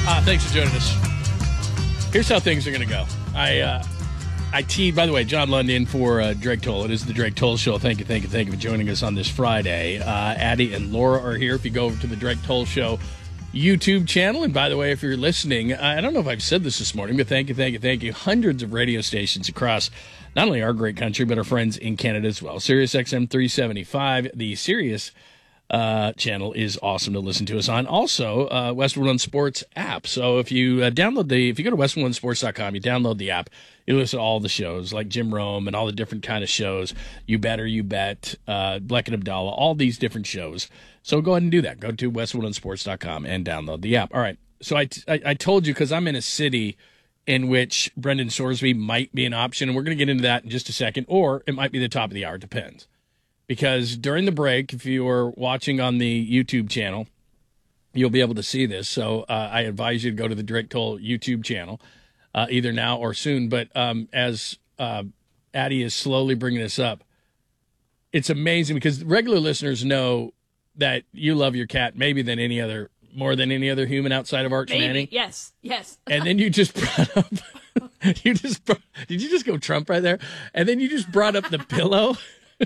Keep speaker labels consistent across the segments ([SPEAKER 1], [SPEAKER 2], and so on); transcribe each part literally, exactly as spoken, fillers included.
[SPEAKER 1] Uh, thanks for joining us. Here's how things are going to go. I uh, I teed, by the way, John London for uh, Drake Toll. It is the Drake Toll Show. Thank you, thank you, thank you for joining us on this Friday. Uh, Addie and Laura are here. If you go over to the Drake Toll Show YouTube channel, and by the way, if you're listening, I don't know if I've said this this morning, but thank you, thank you, thank you. Hundreds of radio stations across not only our great country, but our friends in Canada as well. Sirius X M three seventy-five, the Sirius uh, channel is awesome to listen to us on. Also, uh, Western One Sports app. So if you uh, download the, if you go to western one sports dot com, you download the app, you listen to all the shows like Jim Rome and all the different kind of shows. You Better, You Bet, uh, Bleck and Abdallah, all these different shows. So go ahead and do that. Go to western one sports dot com and download the app. All right. So I, I, I told you, because I'm in a city in which Brendan Sorsby might be an option, and we're going to get into that in just a second, or it might be the top of the hour. It depends. Because during the break, if you are watching on the YouTube channel, you'll be able to see this. So uh, I advise you to go to the Drake Toll YouTube channel, uh, either now or soon. But um, as uh, Addie is slowly bringing this up, it's amazing because regular listeners know that you love your cat maybe than any other, more than any other human outside of Arch
[SPEAKER 2] Maybe.
[SPEAKER 1] Manning.
[SPEAKER 2] Yes, yes.
[SPEAKER 1] And then you just brought up, you just brought, did you just go Trump right there? And then you just brought up the pillow.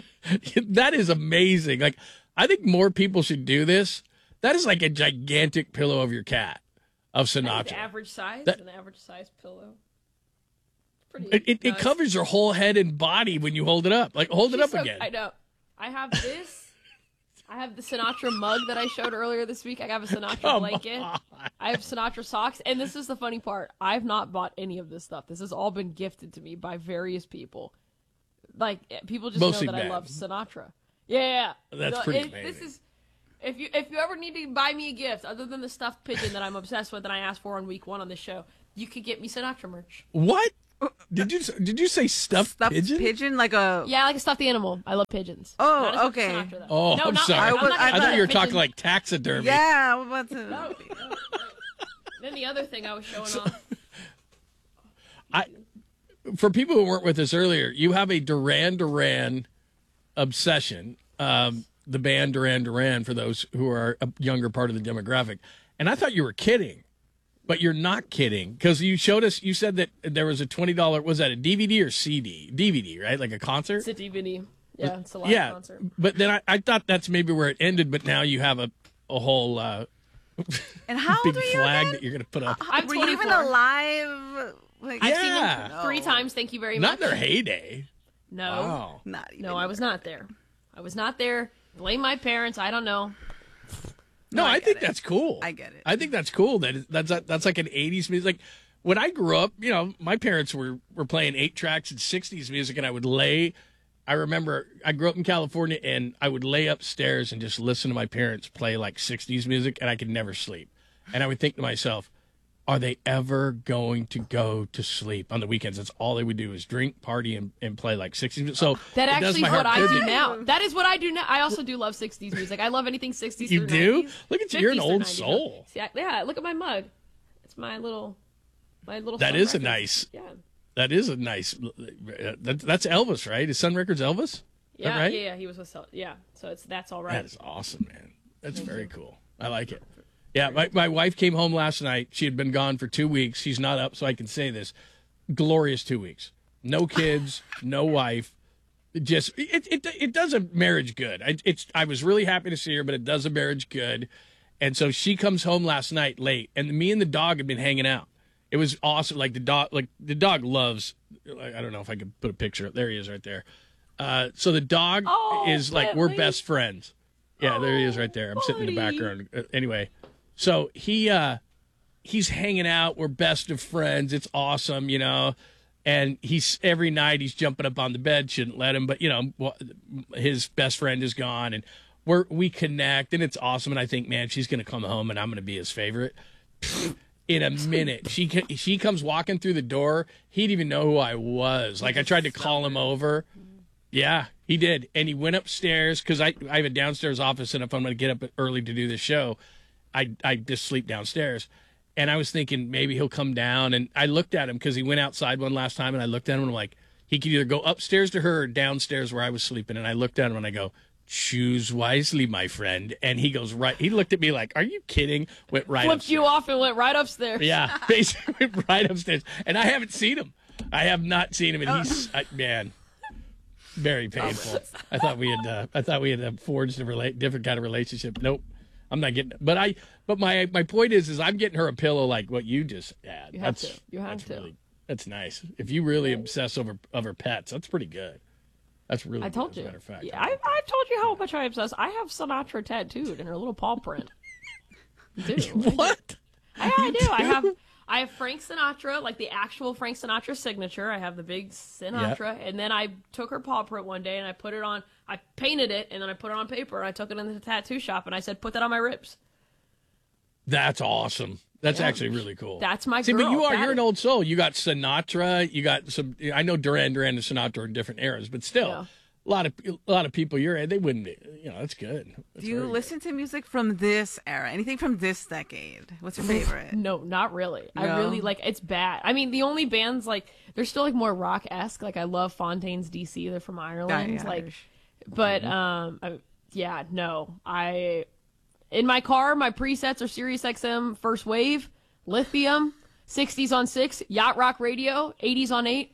[SPEAKER 1] That is amazing. Like, I think more people should do this. That is like a gigantic pillow of your cat, of Sinatra.
[SPEAKER 2] Average size,
[SPEAKER 1] that,
[SPEAKER 2] an average size pillow. Pretty.
[SPEAKER 1] It, it, it covers your whole head and body when you hold it up. Like, hold
[SPEAKER 2] She's
[SPEAKER 1] it up
[SPEAKER 2] so,
[SPEAKER 1] again.
[SPEAKER 2] I know. I have this. I have the Sinatra mug that I showed earlier this week. I have a Sinatra
[SPEAKER 1] Come
[SPEAKER 2] blanket.
[SPEAKER 1] on.
[SPEAKER 2] I have Sinatra socks. And this is the funny part. I've not bought any of this stuff. This has all been gifted to me by various people. Like, people just
[SPEAKER 1] Mostly
[SPEAKER 2] know that
[SPEAKER 1] bad.
[SPEAKER 2] I love Sinatra. Yeah, yeah.
[SPEAKER 1] That's
[SPEAKER 2] So
[SPEAKER 1] pretty
[SPEAKER 2] it,
[SPEAKER 1] amazing.
[SPEAKER 2] This is, if you if you ever need to buy me a gift, other than the stuffed pigeon that I'm obsessed with and I asked for on week one on the show, you could get me Sinatra merch.
[SPEAKER 1] What? Did you did you say stuffed,
[SPEAKER 3] Stuffed
[SPEAKER 1] pigeon?
[SPEAKER 3] pigeon? Like a...
[SPEAKER 2] Yeah, like a stuffed animal. I love pigeons.
[SPEAKER 3] Oh,
[SPEAKER 2] Not as much
[SPEAKER 3] okay.
[SPEAKER 2] Sinatra, though.
[SPEAKER 1] Oh,
[SPEAKER 2] no,
[SPEAKER 1] I'm
[SPEAKER 2] not
[SPEAKER 1] sorry.
[SPEAKER 2] Like,
[SPEAKER 3] I was-
[SPEAKER 2] I'm not
[SPEAKER 3] I
[SPEAKER 1] I
[SPEAKER 2] gonna
[SPEAKER 1] thought
[SPEAKER 2] put
[SPEAKER 1] you were
[SPEAKER 2] a
[SPEAKER 1] talking
[SPEAKER 2] pigeon-
[SPEAKER 1] like taxidermy.
[SPEAKER 3] Yeah, I'm about to...
[SPEAKER 2] No, no, no. Then the other thing I was showing off.
[SPEAKER 1] I, for people who weren't with us earlier, you have a Duran Duran obsession. Um, the band Duran Duran, for those who are a younger part of the demographic. And I thought you were kidding, but you're not kidding, because you showed us, you said that there was a twenty dollars, was that a D V D or C D? D V D, right? Like a concert?
[SPEAKER 2] It's a D V D. Yeah, it's a live
[SPEAKER 1] yeah,
[SPEAKER 2] concert.
[SPEAKER 1] but then I, I thought that's maybe where it ended, but now you have a, a whole uh,
[SPEAKER 3] And how
[SPEAKER 1] big
[SPEAKER 3] old are you
[SPEAKER 1] flag
[SPEAKER 3] again?
[SPEAKER 1] that you're going to put up.
[SPEAKER 2] I'm
[SPEAKER 3] Were you even
[SPEAKER 2] twenty-four.
[SPEAKER 3] alive? Like,
[SPEAKER 2] I've
[SPEAKER 1] Yeah.
[SPEAKER 2] seen them three times. Thank you very
[SPEAKER 1] Not
[SPEAKER 2] much.
[SPEAKER 1] in their heyday.
[SPEAKER 2] No,
[SPEAKER 1] Wow.
[SPEAKER 3] Not even.
[SPEAKER 2] no, I was not there. I was not there. Blame my parents. I don't know.
[SPEAKER 1] No,
[SPEAKER 3] I
[SPEAKER 1] I,
[SPEAKER 3] get
[SPEAKER 1] think
[SPEAKER 3] it.
[SPEAKER 1] that's cool.
[SPEAKER 3] I get it.
[SPEAKER 1] I think that's cool. That is, that's that's like an eighties music. Like when I grew up, you know, my parents were were playing eight tracks and sixties music, and I would lay. I remember I grew up in California, and I would lay upstairs and just listen to my parents play like sixties music, and I could never sleep. And I would think to myself, are they ever going to go to sleep on the weekends? That's all they would do is drink, party, and, and play like sixties music. So
[SPEAKER 2] That
[SPEAKER 1] it does
[SPEAKER 2] actually
[SPEAKER 1] my
[SPEAKER 2] is what
[SPEAKER 1] heart
[SPEAKER 2] I
[SPEAKER 1] good.
[SPEAKER 2] do now. That is what I do now. I also do love sixties music. I love anything sixties
[SPEAKER 1] You
[SPEAKER 2] through
[SPEAKER 1] do?
[SPEAKER 2] nineties.
[SPEAKER 1] Look at you. You're an
[SPEAKER 2] fifties through
[SPEAKER 1] old
[SPEAKER 2] nineties.
[SPEAKER 1] soul.
[SPEAKER 2] See, I, yeah, look at my mug. It's my little, my little.
[SPEAKER 1] That
[SPEAKER 2] Sun
[SPEAKER 1] is a
[SPEAKER 2] Records.
[SPEAKER 1] nice-
[SPEAKER 2] Yeah.
[SPEAKER 1] That is a nice. That, that's Elvis, right? Is Sun Records Elvis? Is
[SPEAKER 2] Yeah,
[SPEAKER 1] that right?
[SPEAKER 2] yeah, yeah. He was with. Cel- Yeah, so it's that's all right.
[SPEAKER 1] That is awesome, man. That's very cool. I like it. Yeah, my, my wife came home last night. She had been gone for two weeks. She's not up, so I can say this. Glorious two weeks. No kids, no wife. It just it, it it does a marriage good. I, it's I was really happy to see her, but it does a marriage good. And so she comes home last night late, and me and the dog had been hanging out. It was awesome. Like the dog, like the dog loves. I don't know if I could put a picture up. There he is, right there. Uh, so the dog
[SPEAKER 2] Oh,
[SPEAKER 1] is like we're
[SPEAKER 2] Bentley.
[SPEAKER 1] best friends. Yeah, there he is, right there. I'm sitting in the
[SPEAKER 2] buddy.
[SPEAKER 1] background. Uh, anyway, so he uh, he's hanging out. We're best of friends. It's awesome, you know. And he's every night he's jumping up on the bed. Shouldn't let him, but you know, wh- his best friend is gone, and we're we connect, and it's awesome. And I think, man, she's gonna come home, and I'm gonna be his favorite. In a minute, she ca- she comes walking through the door. He'd even know who I was. Like I tried to call him over. Yeah, he did, and he went upstairs because I I have a downstairs office, and if I'm going to get up early to do the show, I I just sleep downstairs. And I was thinking maybe he'll come down, and I looked at him because he went outside one last time, and I looked at him and I'm like, he could either go upstairs to her or downstairs where I was sleeping. And I looked at him and I go, choose wisely, my friend. And he goes right. He looked at me like, "Are you kidding?" Went right.
[SPEAKER 2] Flipped
[SPEAKER 1] upstairs.
[SPEAKER 2] you off and went right upstairs.
[SPEAKER 1] Yeah, basically went right upstairs. And I haven't seen him. I have not seen him, and he's I, man, very painful. I thought we had. Uh, I thought we had uh, forged a relate different kind of relationship. Nope, I'm not getting. But I. But my my point is, is I'm getting her a pillow like what you just had.
[SPEAKER 2] You have
[SPEAKER 1] that's,
[SPEAKER 2] to. You have
[SPEAKER 1] that's
[SPEAKER 2] to.
[SPEAKER 1] Really, that's nice. If you really obsess over over pets, that's pretty good. That's really.
[SPEAKER 2] I told
[SPEAKER 1] good,
[SPEAKER 2] you.
[SPEAKER 1] As a matter of fact,
[SPEAKER 2] Yeah, I, I've told you how much I obsess. I have Sinatra tattooed in her little paw print. Dude,
[SPEAKER 1] what?
[SPEAKER 2] I, I do. I have. I have Frank Sinatra, like the actual Frank Sinatra signature. I have the big Sinatra, and then I took her paw print one day and I put it on. I painted it and then I put it on paper and I took it in the tattoo shop and I said, "Put that on my ribs."
[SPEAKER 1] That's awesome. That's
[SPEAKER 2] Yeah.
[SPEAKER 1] actually really cool.
[SPEAKER 2] That's my
[SPEAKER 1] See,
[SPEAKER 2] girl.
[SPEAKER 1] but you are,
[SPEAKER 2] That
[SPEAKER 1] you're an
[SPEAKER 2] is-
[SPEAKER 1] old soul. You got Sinatra, you got some, I know Duran Duran and Sinatra are in different eras, but still,
[SPEAKER 2] Yeah.
[SPEAKER 1] a lot of, a lot of people your age, they wouldn't, you know, that's good. That's
[SPEAKER 3] Do you
[SPEAKER 1] very
[SPEAKER 3] listen to music from this era? Anything from this decade? What's your favorite?
[SPEAKER 2] No, not really. I
[SPEAKER 3] No?
[SPEAKER 2] really like it's bad. I mean, the only bands like they're still like more rock esque. Like I love Fontaines D C. They're from Ireland.
[SPEAKER 3] yeah,
[SPEAKER 2] like,
[SPEAKER 3] Irish.
[SPEAKER 2] but um, I, yeah, no. I in my car, my presets are Sirius X M First Wave, Lithium, sixties on six, Yacht Rock Radio, eighties on eight,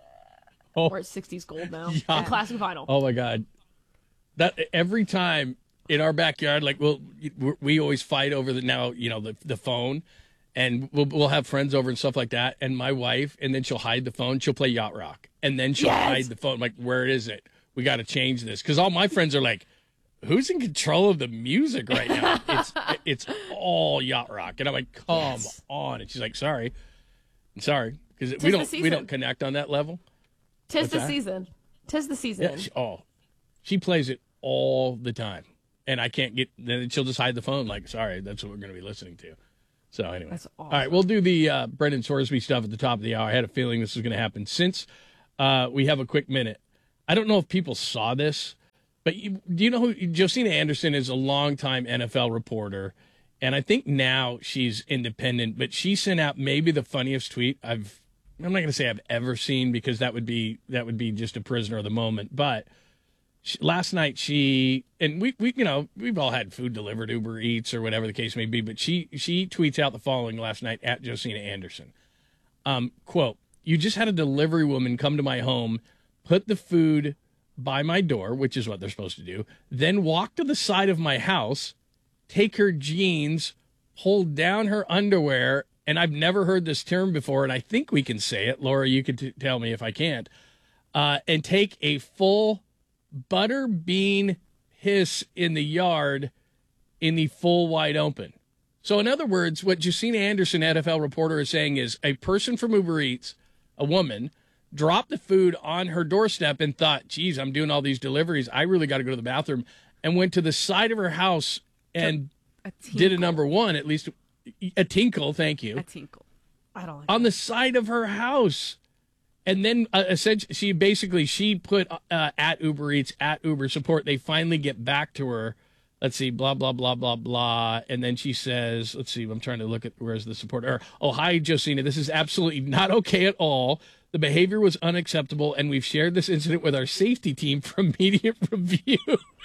[SPEAKER 1] Oh.
[SPEAKER 2] or it's sixties gold now,
[SPEAKER 1] Yeah.
[SPEAKER 2] and classic vinyl.
[SPEAKER 1] Oh my God. That every time in our backyard, like we'll, we always fight over the now, you know, the, the phone, and we'll, we'll have friends over and stuff like that. And my wife, and then she'll hide the phone. She'll play Yacht Rock, and then she'll
[SPEAKER 2] Yes.
[SPEAKER 1] hide the phone. I'm like, where is it? We got to change this. Cause all my friends are like, who's in control of the music right now? It's, it's all Yacht Rock. And I'm like, come
[SPEAKER 2] Yes.
[SPEAKER 1] on. And she's like, sorry, I'm sorry. Cause we
[SPEAKER 2] the
[SPEAKER 1] don't, we
[SPEAKER 2] season.
[SPEAKER 1] don't connect on that level.
[SPEAKER 2] Tis
[SPEAKER 1] what's
[SPEAKER 2] the
[SPEAKER 1] that?
[SPEAKER 2] season. Tis the season.
[SPEAKER 1] Yeah, she, oh, she plays it all the time, and I can't get. Then she'll just hide the phone. Like, sorry, that's what we're going to be listening to. So anyway,
[SPEAKER 2] That's
[SPEAKER 1] all right, we'll do the uh, Brendan Sorsby stuff at the top of the hour. I had a feeling this was going to happen. Since uh, we have a quick minute, I don't know if people saw this, but you, do you know who Josina Anderson is? A longtime N F L reporter, and I think now she's independent. But she sent out maybe the funniest tweet I've. I'm not going to say I've ever seen because that would be that would be just a prisoner of the moment. But she, last night she and we we you know we've all had food delivered, Uber Eats or whatever the case may be. But she she tweets out the following last night at Josina Anderson. Um, quote: "You just had a delivery woman come to my home, put the food by my door, which is what they're supposed to do, then walk to the side of my house, take her jeans, pull down her underwear." And I've never heard this term before, and I think we can say it. Laura, you could t- tell me if I can't. Uh, and take a full butter bean hiss in the yard in the full wide open. So, in other words, what Josina Anderson, N F L reporter, is saying is a person from Uber Eats, a woman, dropped the food on her doorstep and thought, geez, I'm doing all these deliveries. I really got to go to the bathroom. And went to the side of her house and
[SPEAKER 3] A
[SPEAKER 1] did a
[SPEAKER 3] tinkle.
[SPEAKER 1] number one, at least a tinkle, thank you,
[SPEAKER 3] A tinkle.
[SPEAKER 2] I don't like
[SPEAKER 1] on the side of her house. And then uh, essentially, she basically, she put uh, at Uber Eats, at Uber Support. They finally get back to her. Let's see, blah, blah, blah, blah, blah. And then she says, let's see, I'm trying to look at where's the support. Or, oh, hi, Josina. This is absolutely not okay at all. The behavior was unacceptable, and we've shared this incident with our safety team from Media Review.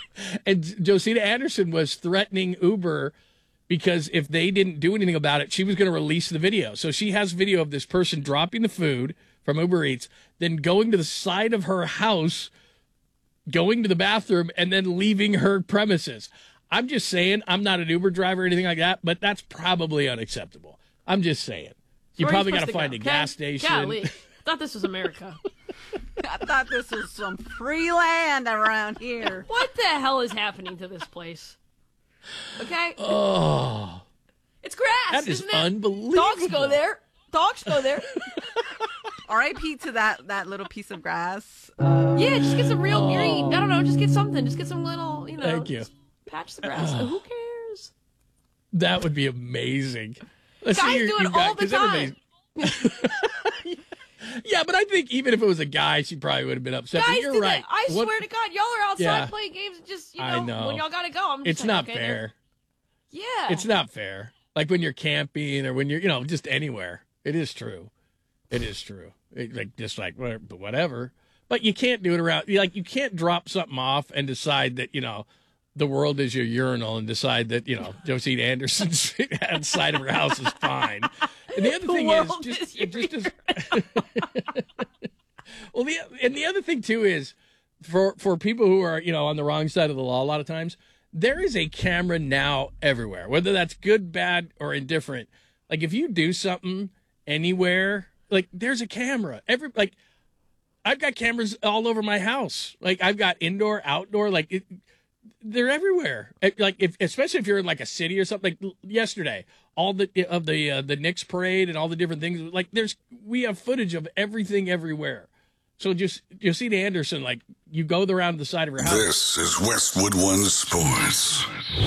[SPEAKER 1] And Josina Anderson was threatening Uber because if they didn't do anything about it, she was going to release the video. So she has video of this person dropping the food from Uber Eats, then going to the side of her house, going to the bathroom, and then leaving her premises. I'm just saying, I'm not an Uber driver or anything like that, but that's probably unacceptable. I'm just saying. You
[SPEAKER 2] Where are
[SPEAKER 1] probably
[SPEAKER 2] you
[SPEAKER 1] got to
[SPEAKER 2] supposed
[SPEAKER 1] find
[SPEAKER 2] go,
[SPEAKER 1] a
[SPEAKER 2] okay?
[SPEAKER 1] gas station.
[SPEAKER 2] Golly. Thought this was America.
[SPEAKER 3] I thought this was some free land around here.
[SPEAKER 2] What the hell is happening to this place? Okay,
[SPEAKER 1] Oh,
[SPEAKER 2] it's grass.
[SPEAKER 1] that is
[SPEAKER 2] isn't it?
[SPEAKER 1] unbelievable.
[SPEAKER 2] Dogs go there. Dogs go there.
[SPEAKER 3] R I P to that that little piece of grass. Uh,
[SPEAKER 2] Yeah, just get some real green. I don't know. Just get something. Just get some little, you know.
[SPEAKER 1] Thank you.
[SPEAKER 2] just Patch the grass. Who cares?
[SPEAKER 1] That would be amazing. Let's
[SPEAKER 2] Guys
[SPEAKER 1] your-
[SPEAKER 2] do it
[SPEAKER 1] you
[SPEAKER 2] all the
[SPEAKER 1] 'cause everybody's- Yeah, but I think even if it was a guy, she probably would have been upset. But
[SPEAKER 2] Guys
[SPEAKER 1] you're
[SPEAKER 2] do
[SPEAKER 1] right.
[SPEAKER 2] that. I
[SPEAKER 1] What-
[SPEAKER 2] swear to God, y'all are outside
[SPEAKER 1] Yeah.
[SPEAKER 2] playing games. And just you know,
[SPEAKER 1] I know.
[SPEAKER 2] when y'all gotta go. I'm just
[SPEAKER 1] It's
[SPEAKER 2] like,
[SPEAKER 1] not
[SPEAKER 2] okay,
[SPEAKER 1] fair.
[SPEAKER 2] there- Yeah,
[SPEAKER 1] It's not fair. Like when you're camping or when you're, you know, just anywhere. It is true. It is true. It, like just like whatever, but whatever. But you can't do it around, like, you can't drop something off and decide that, you know, the world is your urinal and decide that, you know, Josine Anderson's outside of her house is fine. And the other
[SPEAKER 2] The
[SPEAKER 1] thing
[SPEAKER 2] world
[SPEAKER 1] is, just,
[SPEAKER 2] is
[SPEAKER 1] it just is. Well, the, and the other thing, too, is for, for people who are, you know, on the wrong side of the law a lot of times, there is a camera now everywhere, whether that's good, bad, or indifferent. Like, if you do something anywhere, like, there's a camera. Every, like, I've got cameras all over my house. Like, I've got indoor, outdoor, like, it, they're everywhere. Like, if, especially if you're in, like, a city or something. Like, yesterday, all the, of the, uh, the Knicks parade and all the different things, like, there's, we have footage of everything everywhere. So just, you see the Anderson, like, you go around the side of your house.
[SPEAKER 4] This is Westwood One Sports.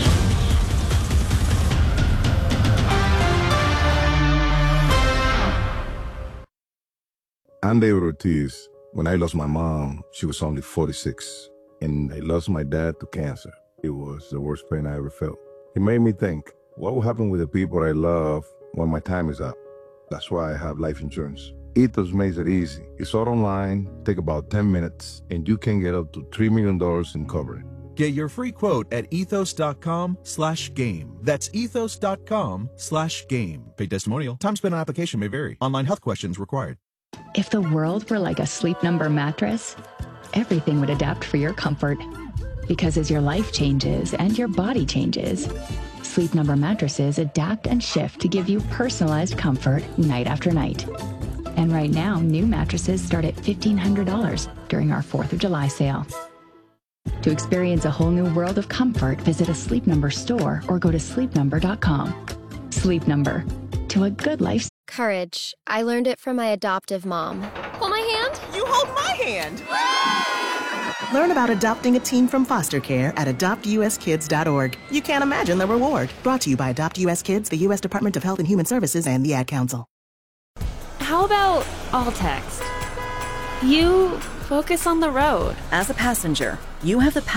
[SPEAKER 5] I'm David Ortiz. When I lost my mom, she was only forty-six. And I lost my dad to cancer. It was the worst pain I ever felt. It made me think, what will happen with the people I love when my time is up? That's why I have life insurance. Ethos makes it easy. It's all online, take about ten minutes, and you can get up to three million dollars in coverage.
[SPEAKER 6] Get your free quote at ethos.com slash game. That's ethos.com slash game. Paid testimonial. Time spent on application may vary. Online health questions required.
[SPEAKER 7] If the world were like a Sleep Number mattress, everything would adapt for your comfort. Because as your life changes and your body changes, Sleep Number mattresses adapt and shift to give you personalized comfort night after night. And right now, new mattresses start at fifteen hundred dollars during our fourth of July sale. To experience a whole new world of comfort, visit a Sleep Number store or go to sleep number dot com. Sleep Number. To a good life.
[SPEAKER 8] Courage. I learned it from my adoptive mom. Hold my hand.
[SPEAKER 9] You hold my hand. Learn about adopting a teen from foster care at adopt u s kids dot org. You can't imagine the reward. Brought to you by Adopt U S Kids, the U S Department of Health and Human Services, and the Ad Council.
[SPEAKER 10] How about all text? You focus on the road.
[SPEAKER 11] As a passenger, you have the power